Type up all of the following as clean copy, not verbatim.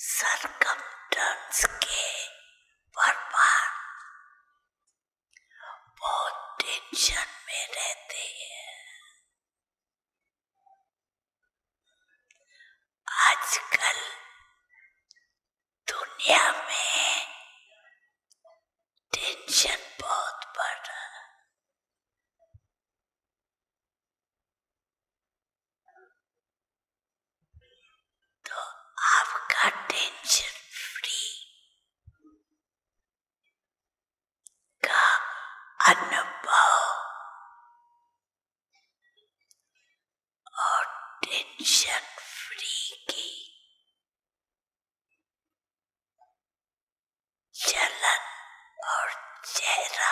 Circumstance के बरबाद बहुत टेंशन में रहते हैं। आजकल दुनिया में टेंशन बहुत बढ़ रहा है। तो आपका टेंशन फ्री का अनुभव और टेंशन फ्री की चलन और चेहरा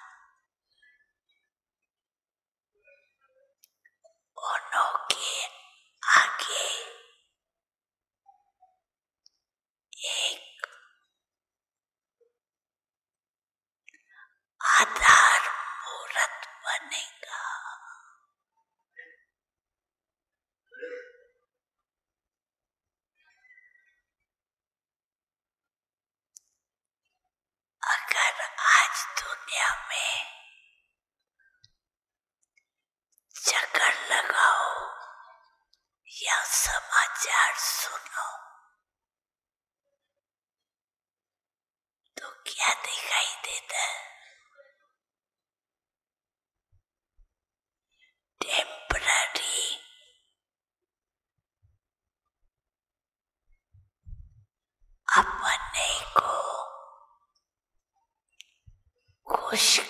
दोनों के आगे एक आधार मूर्त बनेगा। अगर आज दुनिया में चक्कर लगाओ या समाचार सुनो तो क्या दिखाई देता है? टेम्पररी अपने को खुश